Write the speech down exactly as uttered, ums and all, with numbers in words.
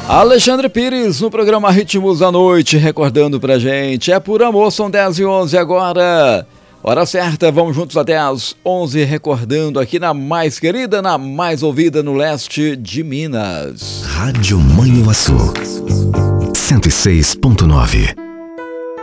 Alexandre Pires no programa Ritmos da Noite, recordando pra gente. É por amor, são dez e onze agora. Hora certa, vamos juntos até às onze, recordando aqui na mais querida, na mais ouvida no leste de Minas. Rádio Manhuaçu, cento e seis ponto nove.